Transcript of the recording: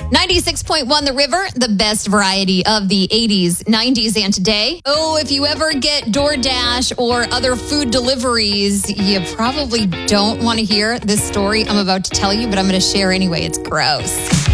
96.1 The River, the best variety of the 80s, 90s, and today. Oh, if you ever get DoorDash or other food deliveries, you probably don't want to hear this story I'm about to tell you, but I'm going to share anyway. It's gross.